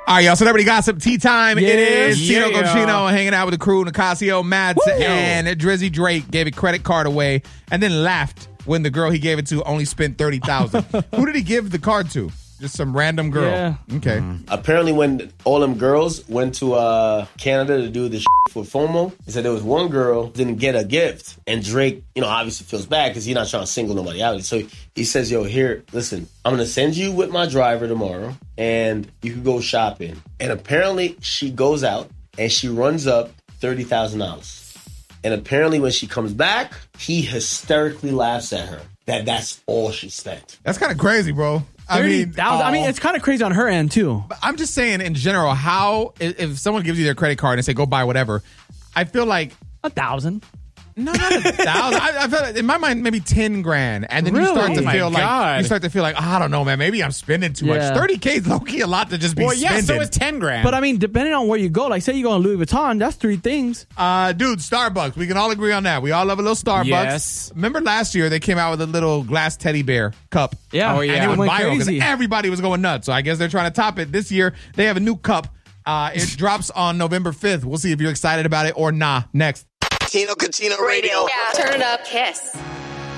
All right, y'all. Celebrity Gossip Tea Time. Yes. It is Tino Yeah. Cochino hanging out with the crew, Nicasio, Mads, and Drizzy Drake gave a credit card away and then laughed when the girl he gave it to only spent $30,000. Who did he give the card to? Just some random girl. Yeah. Okay. Apparently, when all them girls went to Canada to do the for FOMO, he said there was one girl didn't get a gift, and Drake, obviously feels bad because he's not trying to single nobody out. So he says, "Yo, here, listen, I'm gonna send you with my driver tomorrow, and you can go shopping." And apparently, she goes out and she runs up $30,000. And apparently, when she comes back, he hysterically laughs at her that's all she spent. That's kind of crazy, bro. I mean, it's kind of crazy on her end, too. But I'm just saying in general, how, if someone gives you their credit card and say, go buy whatever, I feel like 1,000. No, not 1,000. I feel like in my mind maybe 10 grand, and then you start to feel like I don't know, man. Maybe I'm spending too much. 30K is low key a lot to just be spending. Yeah, so it's 10 grand. But I mean, depending on where you go, like say you go on Louis Vuitton, that's 3 things. Dude, Starbucks. We can all agree on that. We all love a little Starbucks. Yes. Remember last year they came out with a little glass teddy bear cup. Yeah. Oh, yeah. And it went viral because crazy. everybody was going nuts. So I guess they're trying to top it this year. They have a new cup. It drops on November 5th. We'll see if you're excited about it or nah. Next. Tino Cochino Radio. Yeah. Turn it up. Kiss.